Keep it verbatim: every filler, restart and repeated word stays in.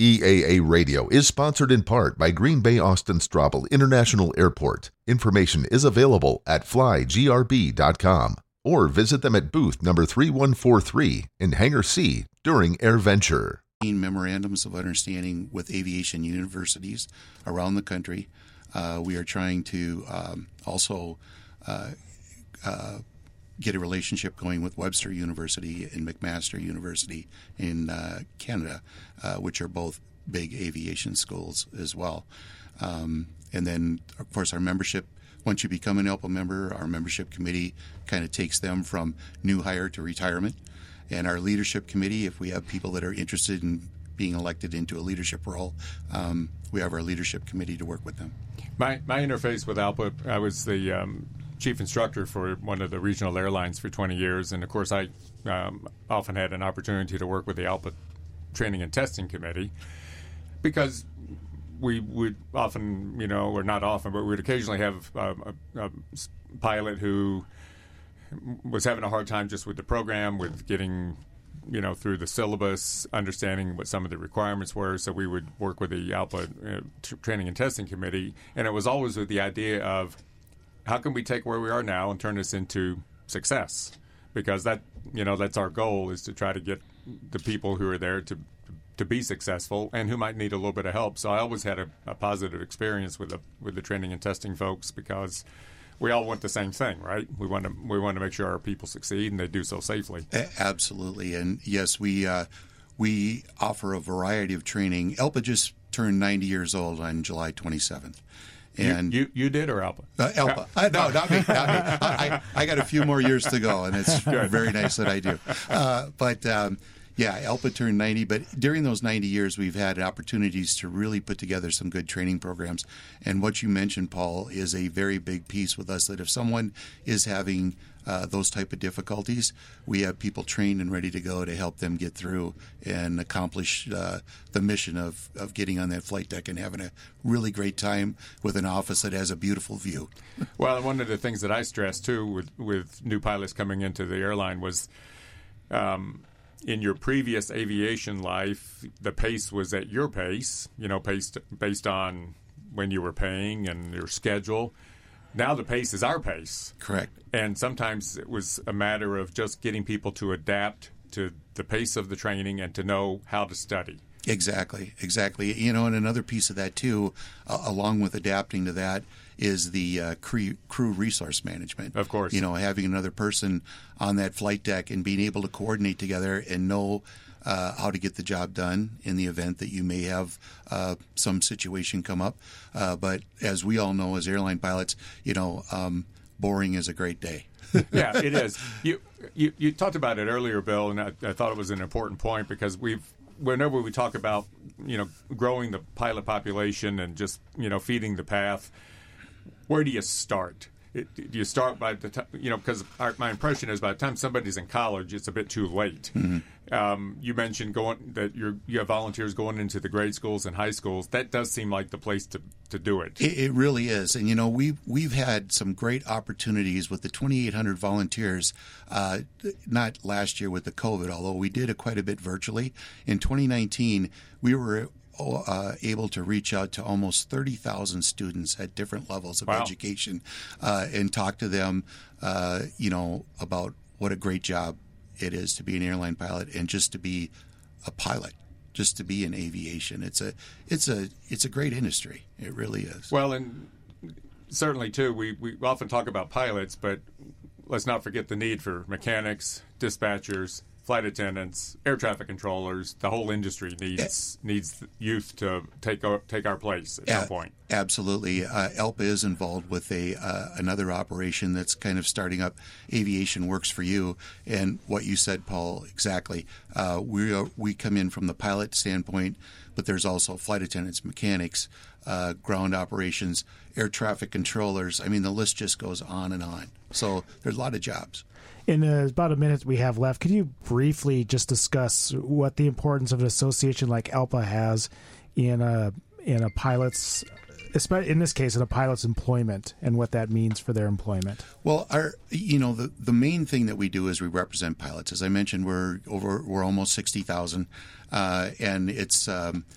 E A A Radio is sponsored in part by Green Bay Austin Straubel International Airport. Information is available at fly g r b dot com or visit them at booth number three one four three in Hangar C during AirVenture. Memorandums of understanding with aviation universities around the country. Uh, we are trying to um, also uh, uh, get a relationship going with Webster University and McMaster University in uh, Canada, uh, which are both big aviation schools as well. Um, and then, of course, our membership, once you become an ELPA member, our membership committee kind of takes them from new hire to retirement. And our leadership committee, if we have people that are interested in being elected into a leadership role, um, we have our leadership committee to work with them. My, my interface with ALPA, I was the um, chief instructor for one of the regional airlines for twenty years, and of course I um, often had an opportunity to work with the ALPA Training and Testing Committee because we would often, you know, or not often, but we would occasionally have um, a, a pilot who was having a hard time just with the program, with getting, you know, through the syllabus, understanding what some of the requirements were. So we would work with the ALPA uh, t- Training and Testing Committee, and it was always with the idea of how can we take where we are now and turn this into success? Because that, you know, that's our goal, is to try to get the people who are there to to be successful and who might need a little bit of help. So I always had a, a positive experience with the with the training and testing folks because we all want the same thing, right? We want to we want to make sure our people succeed and they do so safely. Absolutely, and yes, we uh, we offer a variety of training. ELPA just turned ninety years old on July twenty-seventh. And you, you you did or ALPA? Uh, ELPA. I, no, not me. Not me. I, I, I got a few more years to go, and it's Good. Very nice that I do. Uh, but um, yeah, ELPA turned ninety. But during those ninety years, we've had opportunities to really put together some good training programs. And what you mentioned, Paul, is a very big piece with us. That if someone is having uh, those type of difficulties, we have people trained and ready to go to help them get through and accomplish uh, the mission of, of getting on that flight deck and having a really great time with an office that has a beautiful view. Well, one of the things that I stressed, too, with, with new pilots coming into the airline was um, in your previous aviation life, the pace was at your pace, you know, based, based on when you were paying and your schedule. Now the pace is our pace. Correct. And sometimes it was a matter of just getting people to adapt to the pace of the training and to know how to study. Exactly, exactly. You know, and another piece of that, too, uh, along with adapting to that, is the uh, crew, crew resource management. Of course. You know, having another person on that flight deck and being able to coordinate together and know uh, how to get the job done in the event that you may have uh, some situation come up. Uh, but as we all know as airline pilots, you know, um, boring is a great day. Yeah, it is. You, you you talked about it earlier, Bill, and I, I thought it was an important point because we've whenever we talk about, you know, growing the pilot population and just, you know, feeding the path, where do you start? It, do you start by the time, you know, because my impression is by the time somebody's in college, it's a bit too late. Mm-hmm. Um, you mentioned going that you're, you have volunteers going into the grade schools and high schools. That does seem like the place to, to do it. It, it really is. And, you know, we've, we've had some great opportunities with the twenty-eight hundred volunteers, uh, not last year with the COVID, although we did it quite a bit virtually. In twenty nineteen, we were Uh, able to reach out to almost thirty thousand students at different levels of wow. education uh, and talk to them, uh, you know, about what a great job it is to be an airline pilot and just to be a pilot, just to be in aviation. It's a, it's a, it's a great industry. It really is. Well, and certainly too, we, we often talk about pilots, but let's not forget the need for mechanics, dispatchers, flight attendants, air traffic controllers. The whole industry needs yeah. needs youth to take our, take our place at yeah, some point. Absolutely. Uh, ELPA is involved with a uh, another operation that's kind of starting up. Aviation Works for You, and what you said, Paul, exactly. Uh, we are, we come in from the pilot standpoint, but there's also flight attendants, mechanics, uh, ground operations, air traffic controllers. I mean, the list just goes on and on. So there's a lot of jobs. In uh, about a minute we have left, could you briefly just discuss what the importance of an association like ELPA has in a in a pilot's, in this case, in a pilot's employment, and what that means for their employment? Well, our you know the the main thing that we do is we represent pilots. As I mentioned, we're over we're almost sixty thousand, uh, and it's um,